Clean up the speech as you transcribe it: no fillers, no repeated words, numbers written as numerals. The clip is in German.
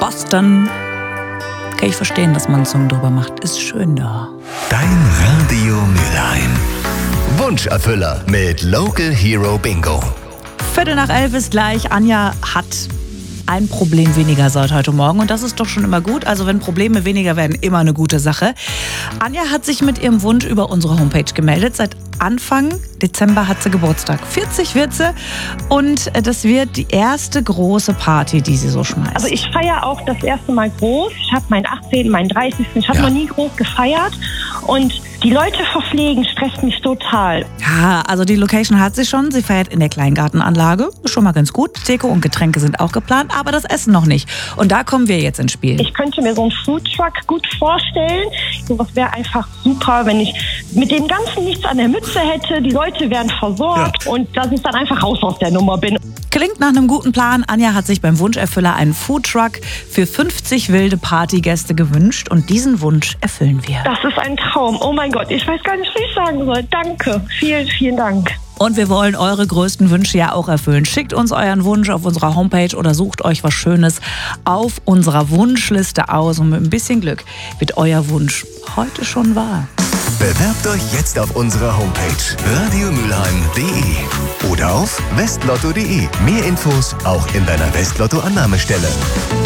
Boston. Kann ich verstehen, dass man einen Song drüber macht. Ist schön da. Dein Radio Mülheim. Wunscherfüller mit Local Hero Bingo. 11:15 ist gleich. Anja hat ein Problem weniger seit heute Morgen und das ist doch schon immer gut. Also wenn Probleme weniger werden, immer eine gute Sache. Anja hat sich mit ihrem Wunsch über unsere Homepage gemeldet. Seit Anfang Dezember hat sie Geburtstag. 40 wird sie und das wird die erste große Party, die sie so schmeißt. Also ich feiere auch das erste Mal groß. Ich habe meinen 18., meinen 30. Ich habe noch nie groß gefeiert und die Leute verpflegen stresst mich total. Ja, also die Location hat sie schon. Sie feiert in der Kleingartenanlage. Schon mal ganz gut. Deko und Getränke sind auch geplant, aber das Essen noch nicht. Und da kommen wir jetzt ins Spiel. Ich könnte mir so einen Foodtruck gut vorstellen. Sowas wäre einfach super, wenn ich mit dem Ganzen nichts an der Mütze hätte. Die Leute werden versorgt und dass ich dann einfach raus aus der Nummer bin. Klingt nach einem guten Plan. Anja hat sich beim Wunscherfüller einen Foodtruck für 50 wilde Partygäste gewünscht und diesen Wunsch erfüllen wir. Das ist ein Traum. Oh mein Gott, ich weiß gar nicht, was ich sagen soll. Danke. Vielen, vielen Dank. Und wir wollen eure größten Wünsche ja auch erfüllen. Schickt uns euren Wunsch auf unserer Homepage oder sucht euch was Schönes auf unserer Wunschliste aus. Und mit ein bisschen Glück wird euer Wunsch heute schon wahr. Bewerbt euch jetzt auf unserer Homepage radiomülheim.de oder auf westlotto.de. Mehr Infos auch in deiner Westlotto-Annahmestelle.